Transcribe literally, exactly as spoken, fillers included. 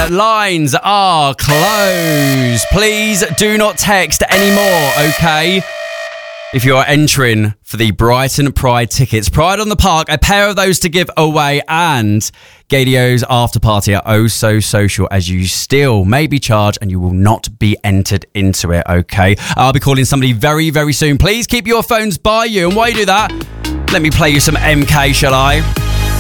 lines are closed. Please do not text anymore, okay? If you are entering for the Brighton Pride tickets, Pride on the Park, a pair of those to give away, and Gaydio's after party are oh so social, as you still may be charged and you will not be entered into it, okay? I'll be calling somebody very, very soon. Please keep your phones by you, and while you do that, let me play you some M K, shall I?